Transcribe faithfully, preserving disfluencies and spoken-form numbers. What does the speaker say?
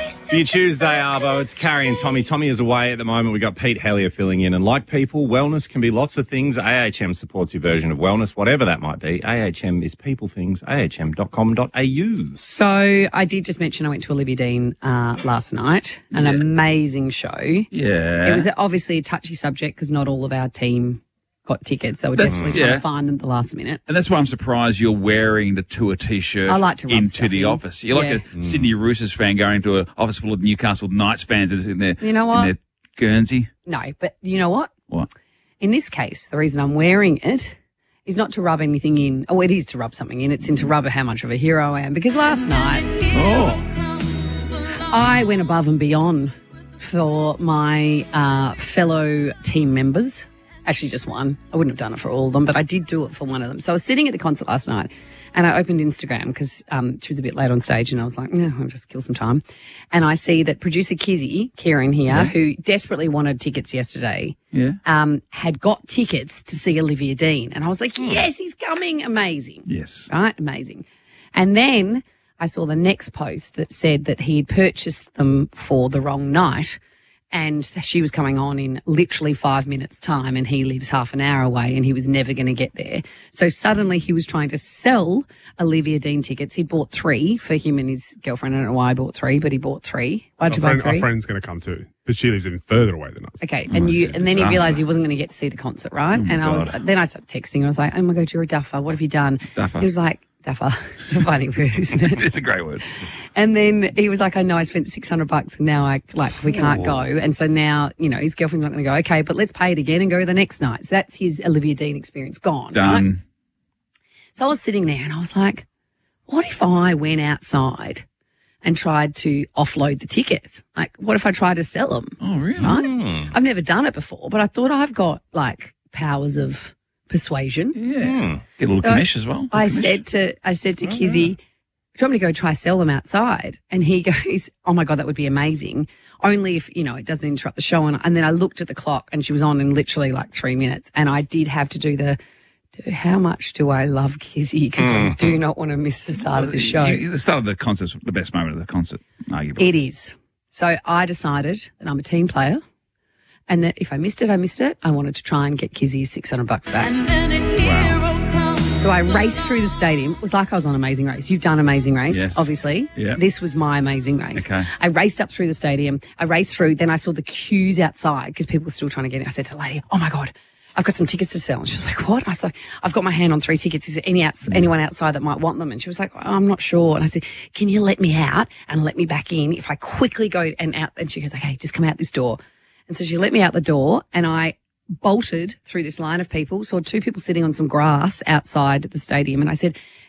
For your Tuesday, Arvo, it's Carrie and Tommy. Tommy is away at the moment. We've got Pete Hellier filling in. And like people, wellness can be lots of things. A H M supports your version of wellness, whatever that might be. A H M is people things, a h m dot com dot a u. So I did just mention I went to Olivia Dean uh, last night. An Yeah. amazing show. Yeah. It was obviously a touchy subject because not all of our team got tickets. They were That's- desperately trying yeah. to find them at the last minute. And that's why I'm surprised you're wearing the tour T-shirt I like to rub into stuff the in. office. You're like Yeah. a Sydney Roosters fan going to an office full of Newcastle Knights fans in their, You know what? in their Guernsey. No, but you know what? What? In this case, the reason I'm wearing it is not to rub anything in. Oh, it is to rub something in. It's in to rub how much of a hero I am. Because last night Oh. I went above and beyond for my uh, fellow team members. Actually, just one. I wouldn't have done it for all of them, but I did do it for one of them. So I was sitting at the concert last night and I opened Instagram because um, she was a bit late on stage and I was like, no, I'll just kill some time. And I see that producer Kizzy, Kieran here, Yeah. who desperately wanted tickets yesterday, Yeah. um, had got tickets to see Olivia Dean. And I was like, yes, he's coming. Amazing. Yes. Right? Amazing. And then I saw the next post that said that he had purchased them for the wrong night and she was coming on in literally five minutes' time and he lives half an hour away and he was never going to get there. So suddenly he was trying to sell Olivia Dean tickets. He bought three for him and his girlfriend. I don't know why he bought three, but he bought three. Why'd Our, you buy friend, three? our friend's going to come too, but she lives even further away than us. Okay, and you, it's a and then he disaster. realised he wasn't going to get to see the concert, right? and I was, God. then I started texting. I was like, "Oh my god, you're a duffer. What have you done?" Duffer. He was like, "Duffer." It's a funny word, isn't it? It's a great word. And then he was like, "I know I spent six hundred bucks, and now I like we can't go." And so now, you know, his girlfriend's not going to go. Okay, but let's pay it again and go the next night. So that's his Olivia Dean experience gone. Right? Done. So I was sitting there and I was like, "What if I went outside and tried to offload the tickets? Like, what if I tried to sell them?" Oh, really? Right? I've never done it before, but I thought I've got like powers of persuasion. Yeah. Get a little So commish as well. I Commish. said to I said to Kizzy, "Do you want me to go try sell them outside?" And he goes, "Oh my god, that would be amazing. Only if you know it doesn't interrupt the show." And, and then I looked at the clock, and she was on in literally like three minutes. And I did have to do the. do- How much do I love Kizzy? Because I do not want to miss the start of the show. You- the start of the concert's the best moment of the concert, arguably. It is. So I decided that I'm a team player and that if I missed it, I missed it. I wanted to try and get Kizzy six hundred bucks back. So I raced through the stadium. It was like I was on Amazing Race. You've done Amazing Race, Yes. obviously. Yeah. This was my Amazing Race. Okay. I raced up through the stadium. I raced through. Then I saw the queues outside because people were still trying to get in. I said to the lady, "Oh my God, I've got some tickets to sell." And she was like, "What?" I was like, "I've got my hand on three tickets. Is there any outs- anyone outside that might want them?" And she was like, oh, "I'm not sure." And I said, "Can you let me out and let me back in if I quickly go and out?" And she goes, "Okay, just come out this door." And so she let me out the door and I bolted through this line of people, saw two people sitting on some grass outside the stadium. And I said,